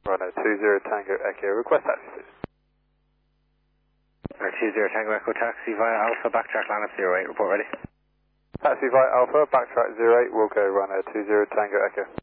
Runway 20 Tango Echo, request taxi please. 20 Tango Echo taxi via Alpha, backtrack line up 08, report ready. Taxi via Alpha, backtrack 08, we'll go runway 20 Tango Echo.